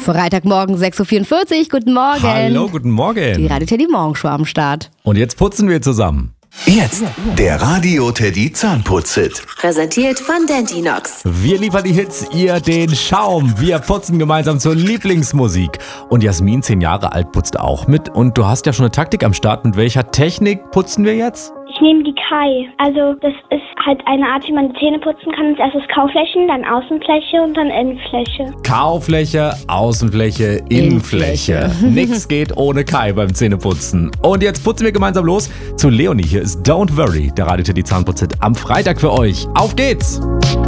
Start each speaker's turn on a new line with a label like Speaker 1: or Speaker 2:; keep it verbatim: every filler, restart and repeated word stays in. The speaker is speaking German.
Speaker 1: Freitagmorgen sechs Uhr vierundvierzig, guten Morgen.
Speaker 2: Hallo, guten Morgen.
Speaker 1: Die Radio Teddy Morgenshow am Start.
Speaker 2: Und jetzt putzen wir zusammen.
Speaker 3: Jetzt der Radio Teddy Zahnputz-Hit.
Speaker 4: Präsentiert von Dentinox.
Speaker 2: Wir liefern die Hits, ihr den Schaum. Wir putzen gemeinsam zur Lieblingsmusik. Und Jasmin, zehn Jahre alt, putzt auch mit. Und du hast ja schon eine Taktik am Start. Mit welcher Technik putzen wir jetzt?
Speaker 5: Ich nehme die Kai. Also das ist halt eine Art, wie man die Zähne putzen kann. Als erstes Kauflächen, dann Außenfläche und dann Innenfläche.
Speaker 2: Kaufläche, Außenfläche, Innenfläche. Nix geht ohne Kai beim Zähneputzen. Und jetzt putzen wir gemeinsam los zu Leonie. Hier ist Don't Worry, der Radio Teddy Zahnputz-Hit am Freitag für euch. Auf geht's!